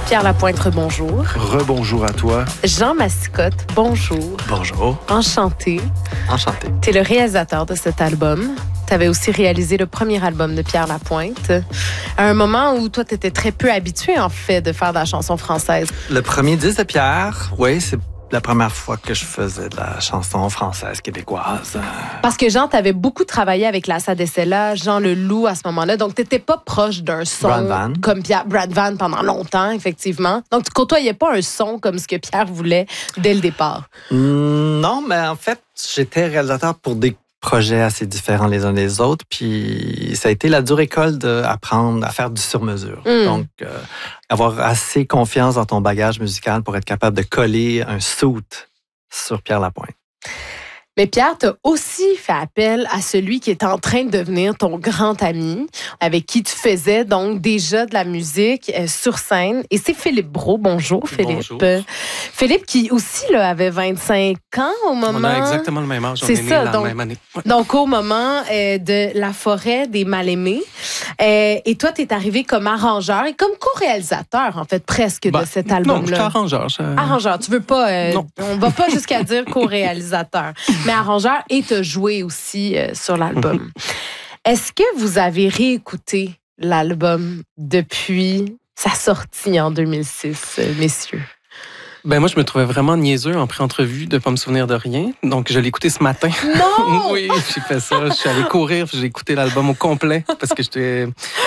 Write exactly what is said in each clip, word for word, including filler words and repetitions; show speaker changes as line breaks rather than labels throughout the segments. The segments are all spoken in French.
Pierre Lapointe, bonjour.
Rebonjour à toi.
Jean Mascotte, bonjour.
Bonjour.
Enchanté.
Enchanté.
Tu es le réalisateur de cet album. Tu avais aussi réalisé le premier album de Pierre Lapointe, à un moment où toi, tu étais très peu habitué, en fait, de faire de la chanson française.
Le premier disque de Pierre, oui, c'est la première fois que je faisais de la chanson française québécoise.
Parce que Jean, tu avais beaucoup travaillé avec la Sadecella, Jean Leloup à ce moment-là, donc tu n'étais pas proche d'un son
Brad Van.
comme Pierre, Brad Van pendant longtemps, effectivement. Donc tu côtoyais pas un son comme ce que Pierre voulait dès le départ.
Mm, non, mais en fait, j'étais réalisateur pour des projets assez différents les uns des autres, puis ça a été la dure école d'apprendre à faire du sur-mesure.
Mm.
Donc, euh, avoir assez confiance dans ton bagage musical pour être capable de coller un suit sur Pierre Lapointe.
Mais Pierre, tu as aussi fait appel à celui qui est en train de devenir ton grand ami, avec qui tu faisais donc déjà de la musique euh, sur scène. Et c'est Philippe Brault. Bonjour, Philippe.
Bonjour.
Euh, Philippe qui aussi là, avait vingt-cinq ans au moment...
On a exactement le même âge. On
C'est
est nés
ça,
la
donc-
même année. Ouais.
Donc, au moment euh, de La forêt des mal-aimés. Euh, et toi, tu es arrivé comme arrangeur et comme co-réalisateur, en fait, presque
Ben,
de cet
Non, je suis
album-là.
arrangeur. ça-
Arrangeur, tu veux pas... euh,
Non.
On va pas jusqu'à dire co-réalisateur, mais arrangeur et te jouer aussi euh, sur l'album. Est-ce que vous avez réécouté l'album depuis sa sortie en deux mille six, euh, messieurs?
Ben moi, je me trouvais vraiment niaiseux en pré-entrevue de pas me souvenir de rien. Donc, je l'ai écouté ce matin.
Non!
Oui, j'ai fait ça. Je suis allé courir, puis j'ai écouté l'album au complet parce que j'étais...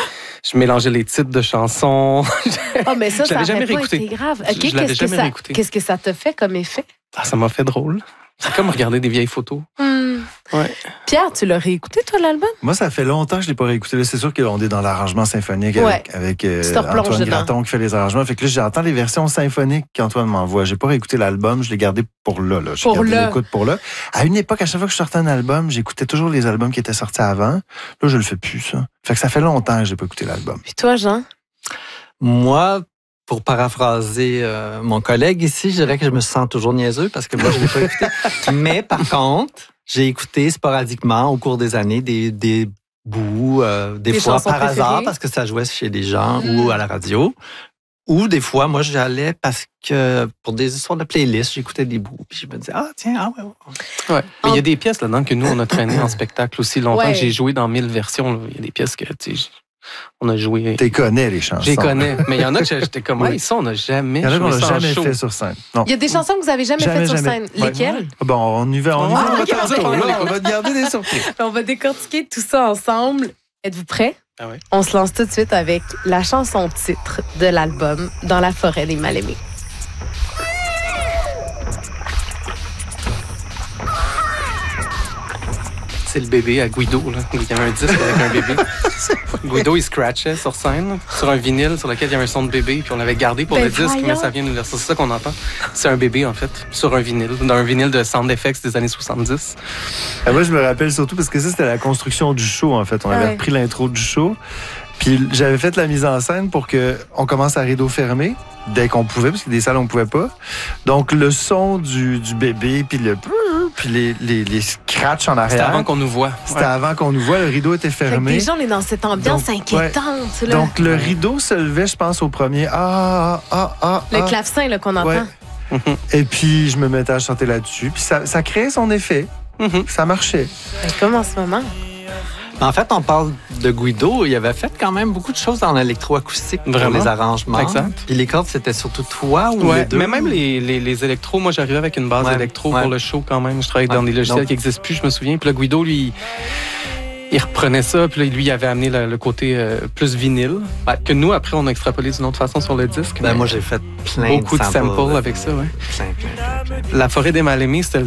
Je mélangeais les titres de chansons.
Oh, mais ça,
Je
ça
l'avais
n'aurait
jamais
pas
réécouté.
été grave.
Je-
OK,
je l'avais
qu'est-ce que
jamais
ça,
réécouté.
qu'est-ce que ça te fait comme effet?
Ah, ça m'a fait drôle. C'est comme regarder des vieilles photos.
Hmm.
Ouais.
Pierre, tu l'as réécouté, toi, l'album?
Moi, ça fait longtemps que je ne l'ai pas réécouté. Là, c'est sûr qu'on est dans l'arrangement symphonique
Ouais.
avec, avec euh,
Tu te replonges
Antoine
dedans.
Graton qui fait les arrangements. Fait que là, j'entends les versions symphoniques qu'Antoine m'envoie. J'ai pas réécouté l'album, je l'ai gardé pour là. là. J'ai
Pour
gardé
là.
l'écoute pour là. À une époque, à chaque fois que je sortais un album, j'écoutais toujours les albums qui étaient sortis avant. Là, je le fais plus, ça. Fait que ça fait longtemps que j'ai pas écouté l'album.
Puis toi, Jean?
Moi, pour paraphraser euh, mon collègue ici, je dirais que je me sens toujours niaiseux parce que moi, je ne l'ai pas écouté. Mais par contre, j'ai écouté sporadiquement au cours des années des, des bouts, euh, des
Des
fois
chansons
par
préférées?
hasard parce que ça jouait chez des gens
Mm.
ou à la radio. Ou des fois, moi, j'allais parce que pour des histoires de playlist, j'écoutais des bouts. Puis je me disais, ah tiens, ah ouais, ouais.
Ouais. Mais il y a des pièces là-dedans que nous, on a traîné en spectacle aussi longtemps.
Ouais.
Que j'ai joué dans mille versions. là. Il y a des pièces que, tu sais, on a joué...
Tu connais, les chansons.
Je les connais. Mais il y en a que j'étais comme,
Oui.
ouais, ça, on n'a jamais
Il y en a qu'on
joué
n'a
ça en
jamais
show.
fait sur scène. Non.
Il y a des chansons que vous avez jamais,
Jamais,
faites sur
jamais.
scène.
Ouais.
Lesquelles?
Bon, on y va, on y va.
Ah,
on va
ok,
garder-
ok.
on va- on va te garder des surprises.
On va décortiquer tout ça ensemble. Êtes-vous prêts?
Ah ouais.
On se lance tout de suite avec la chanson titre de l'album Dans la forêt des mal-aimés.
C'est le bébé à Guido. Là. Il y avait un disque avec un bébé. Guido, il scratchait sur scène, là, sur un vinyle sur lequel il y avait un son de bébé, puis on l'avait gardé pour
Ben
le disque,
voyons.
mais ça vient de c'est ça qu'on entend. C'est un bébé, en fait, sur un vinyle, dans un vinyle de sound effects des années soixante-dix.
Ah, moi, je me rappelle surtout parce que ça, c'était la construction du show, en fait. On avait
Ouais.
repris l'intro du show. Puis j'avais fait la mise en scène pour qu'on commence à rideau fermé dès qu'on pouvait, parce que des salles, on pouvait pas. Donc, le son du, du bébé, puis le... puis les, les, les scratchs en
C'était
arrière.
avant qu'on nous voit.
C'était
Ouais.
avant qu'on nous voie. Le rideau était
Fait que
fermé.
déjà, on est dans cette ambiance
Donc,
inquiétante. Là.
Donc, le rideau se levait, je pense, au premier. Ah, ah, ah,
le
ah.
clavecin là, qu'on entend.
Ouais. Et puis, je me mettais à chanter là-dessus. Puis, ça, ça créait son effet.
Mhm.
Ça marchait.
Ben, comme en ce moment.
En fait, on parle de Guido. Il avait fait quand même beaucoup de choses dans l'électroacoustique pour
Vraiment?
les arrangements.
Exact.
Puis les cordes, c'était surtout toi ou les
Ouais,
deux?
mais même les, les, les électros, moi j'arrivais avec une base
Ouais,
électro
ouais.
pour le show quand même. Je travaillais dans
Ouais.
des logiciels
Donc-
qui n'existent plus, je me souviens. Puis le Guido, lui, il reprenait ça, puis là, lui, il avait amené le, le côté euh, plus vinyle, que nous, après, on a extrapolé d'une autre façon sur le disque.
Ben,
mais
moi, j'ai fait plein
beaucoup de samples
là.
avec ça, ouais.
Plein, plein, plein, plein.
La forêt des mal-aimés, c'était